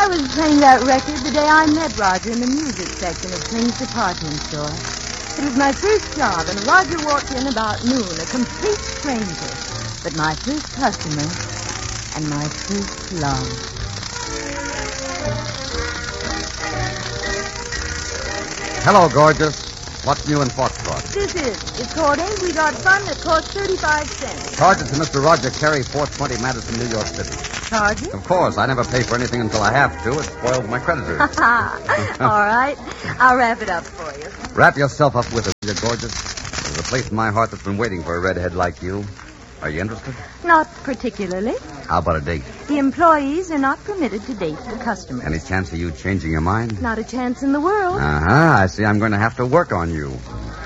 I was playing that record the day I met Roger in the music section of Kling's department store. It was my first job, and Roger walked in about noon, a complete stranger. But my first customer and my first love. Hello, gorgeous. What's new in Foxtrot? This is. It's called Ain't We Got Fun that costs 35 cents. Charge it to Mr. Roger Carey, 420 Madison, New York City. Charge it? Of course. I never pay for anything until I have to. It spoils my creditors. All right. I'll wrap it up for you. Wrap yourself up with it, you're gorgeous. There's a place in my heart that's been waiting for a redhead like you. Are you interested? Not particularly. How about a date? The employees are not permitted to date the customers. Any chance of you changing your mind? Not a chance in the world. I see I'm going to have to work on you.